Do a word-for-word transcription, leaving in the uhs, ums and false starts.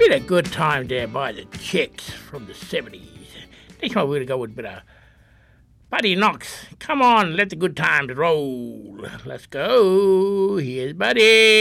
Bit of Good Time there by the Chicks from the seventies. Next one we're going to go with a bit of Buddy Knox. Come on, let the good times roll. Let's go. Here's Buddy.